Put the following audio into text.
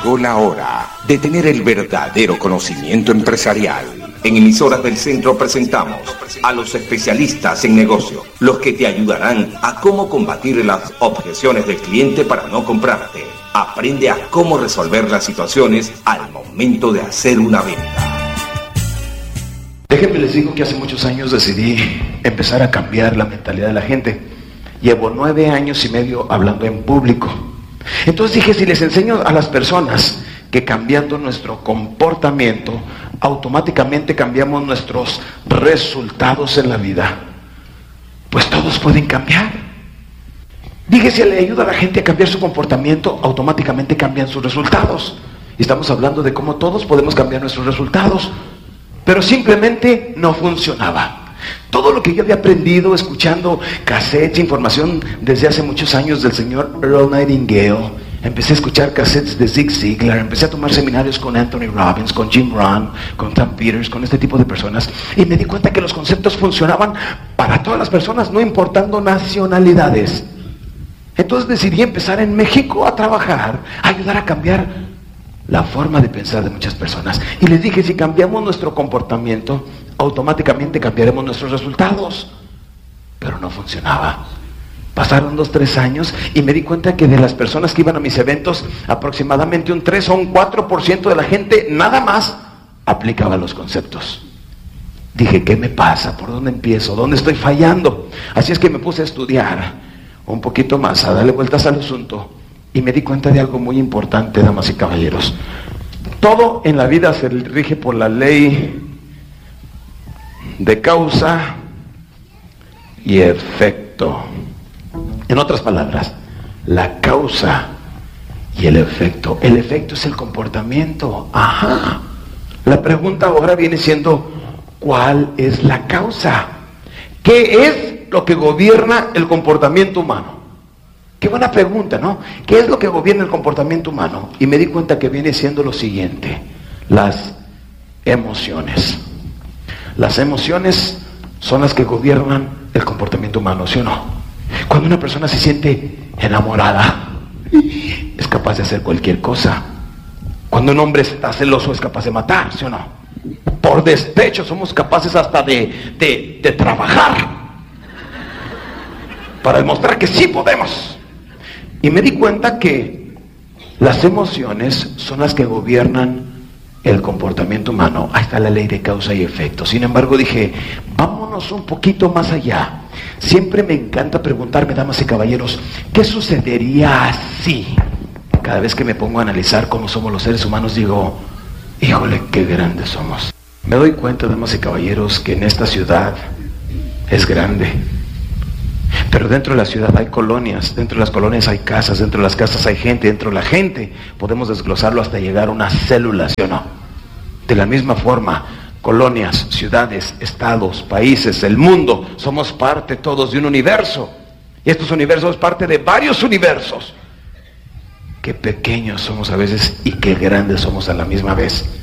Llegó la hora de tener el verdadero conocimiento empresarial. En Emisoras del Centro presentamos a los especialistas en negocio, los que te ayudarán a cómo combatir las objeciones del cliente para no comprarte. Aprende a cómo resolver las situaciones al momento de hacer una venta. Déjenme les digo que hace muchos años decidí empezar a cambiar la mentalidad de la gente. Llevo 9 años y medio hablando en público. Entonces dije, si les enseño a las personas que cambiando nuestro comportamiento, automáticamente cambiamos nuestros resultados en la vida, pues todos pueden cambiar. Dije, si le ayuda a la gente a cambiar su comportamiento, automáticamente cambian sus resultados. Y estamos hablando de cómo todos podemos cambiar nuestros resultados, pero simplemente no funcionaba. Todo lo que yo había aprendido escuchando cassettes, información desde hace muchos años del señor Earl Nightingale, empecé a escuchar cassettes de Zig Ziglar, empecé a tomar seminarios con Anthony Robbins, con Jim Rohn, con Tom Peters, con este tipo de personas, y me di cuenta que los conceptos funcionaban para todas las personas, no importando nacionalidades. Entonces decidí empezar en México a trabajar, a ayudar a cambiar la forma de pensar de muchas personas. Y les dije, si cambiamos nuestro comportamiento, automáticamente cambiaremos nuestros resultados. Pero no funcionaba. Pasaron 2-3 años y me di cuenta que de las personas que iban a mis eventos, aproximadamente un 3 o un 4% de la gente nada más aplicaba los conceptos. Dije, ¿qué me pasa? ¿Por dónde empiezo? ¿Dónde estoy fallando? Así es que me puse a estudiar un poquito más, a darle vueltas al asunto. Y me di cuenta de algo muy importante, damas y caballeros. Todo en la vida se rige por la ley de causa y efecto. En otras palabras, la causa y el efecto. El efecto es el comportamiento. Ajá. La pregunta ahora viene siendo, ¿cuál es la causa? ¿Qué es lo que gobierna el comportamiento humano? Qué buena pregunta, ¿no? ¿Qué es lo que gobierna el comportamiento humano? Y me di cuenta que viene siendo lo siguiente: las emociones. Las emociones son las que gobiernan el comportamiento humano, ¿sí o no? Cuando una persona se siente enamorada, es capaz de hacer cualquier cosa. Cuando un hombre está celoso, es capaz de matar, ¿sí o no? Por despecho somos capaces hasta de trabajar para demostrar que sí podemos. Y me di cuenta que las emociones son las que gobiernan el comportamiento humano. Ahí está la ley de causa y efecto. Sin embargo, dije, vámonos un poquito más allá. Siempre me encanta preguntarme, damas y caballeros, ¿qué sucedería si? Cada vez que me pongo a analizar cómo somos los seres humanos, digo, híjole, qué grandes somos. Me doy cuenta, damas y caballeros, que en esta ciudad es grande. Pero dentro de la ciudad hay colonias, dentro de las colonias hay casas, dentro de las casas hay gente, dentro de la gente podemos desglosarlo hasta llegar a una célula, ¿sí o no? De la misma forma, colonias, ciudades, estados, países, el mundo, somos parte todos de un universo. Y estos universos es parte de varios universos. Qué pequeños somos a veces y qué grandes somos a la misma vez.